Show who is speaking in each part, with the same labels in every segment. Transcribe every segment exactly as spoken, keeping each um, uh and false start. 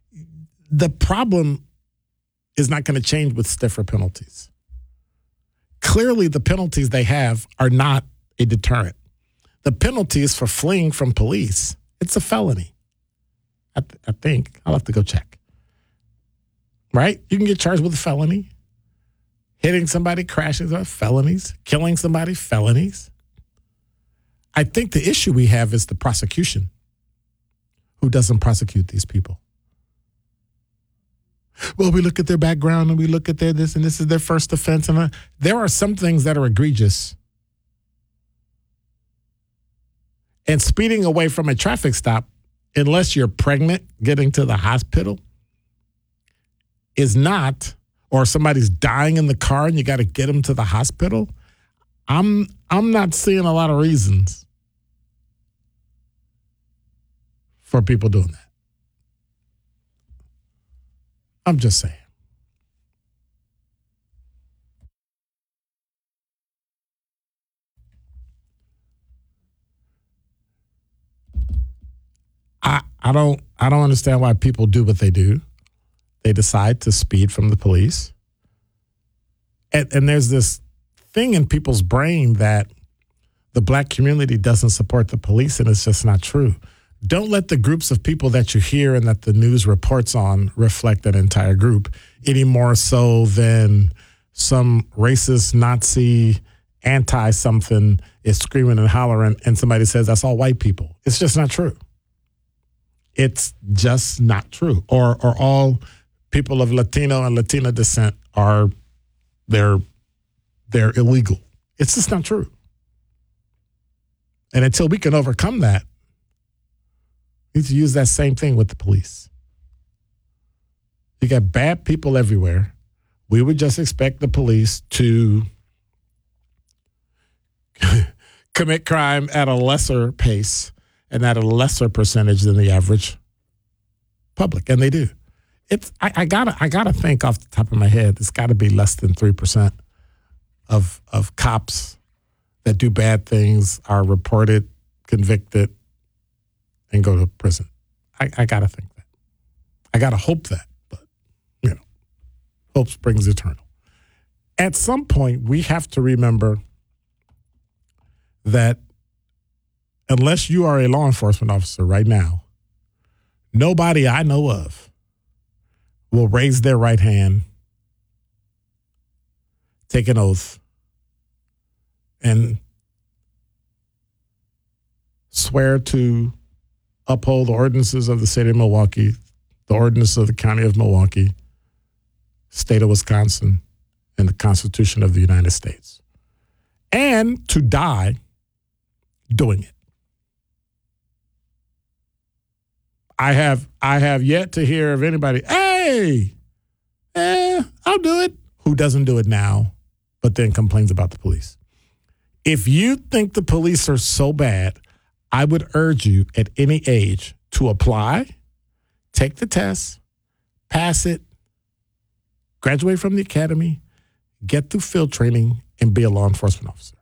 Speaker 1: The problem is not going to change with stiffer penalties. Clearly, the penalties they have are not a deterrent. The penalties for fleeing from police, it's a felony. I, th- I think. I'll have to go check. Right? You can get charged with a felony. Hitting somebody, crashing somebody, felonies. Killing somebody, felonies. I think the issue we have is the prosecution. Who doesn't prosecute these people? Well, we look at their background and we look at their this and this is their first offense. And uh, there are some things that are egregious. And speeding away from a traffic stop, unless you're pregnant, getting to the hospital, is not, or somebody's dying in the car and you got to get them to the hospital. I'm I'm not seeing a lot of reasons for people doing that. I'm just saying. I I don't I don't understand why people do what they do. They decide to speed from the police. And, and there's this thing in people's brain that the black community doesn't support the police, and it's just not true. Don't let the groups of people that you hear and that the news reports on reflect that entire group any more so than some racist Nazi anti-something is screaming and hollering and somebody says that's all white people. It's just not true. It's just not true. Or or all people of Latino and Latina descent are they're they're illegal. It's just not true. And until we can overcome that, we need to use that same thing with the police. You got bad people everywhere. We would just expect the police to commit crime at a lesser pace and at a lesser percentage than the average public, and they do. It's I, I gotta I gotta think off the top of my head. It's got to be less than three percent of of cops that do bad things are reported, convicted, and go to prison. I, I gotta think that. I gotta hope that, but you know, hope springs eternal. At some point, we have to remember that unless you are a law enforcement officer right now, nobody I know of will raise their right hand, take an oath, and swear to uphold the ordinances of the city of Milwaukee, the ordinances of the county of Milwaukee, state of Wisconsin, and the Constitution of the United States, and to die doing it. I have I have yet to hear of anybody, hey, eh, I'll do it, who doesn't do it now, but then complains about the police. If you think the police are so bad, I would urge you at any age to apply, take the test, pass it, graduate from the academy, get through field training, and be a law enforcement officer.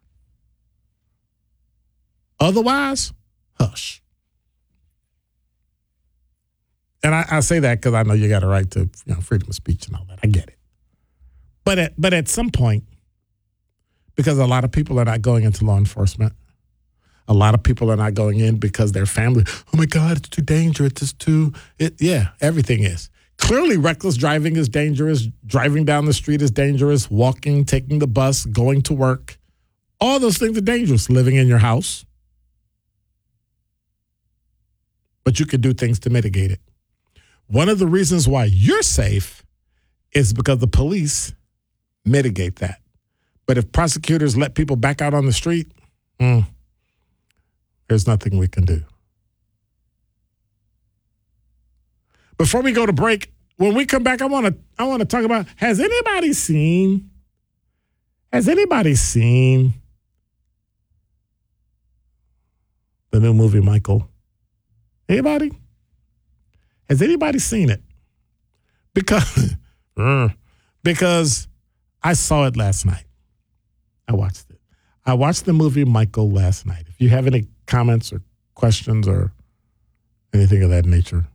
Speaker 1: Otherwise, hush. And I, I say that because I know you got a right to, you know, freedom of speech and all that. I get it. But at, but at some point, because a lot of people are not going into law enforcement, a lot of people are not going in because their family, oh my God, it's too dangerous. It's too, it, yeah, everything is. Clearly, reckless driving is dangerous. Driving down the street is dangerous. Walking, taking the bus, going to work. All those things are dangerous. Living in your house. But you can do things to mitigate it. One of the reasons why you're safe is because the police mitigate that. But if prosecutors let people back out on the street, mm, there's nothing we can do. Before we go to break, when we come back, I want to I want to talk about, has anybody seen, has anybody seen the new movie, Michael? Anybody? Has anybody seen it? Because, because I saw it last night. I watched it. I watched the movie Michael last night. If you have any comments or questions or anything of that nature,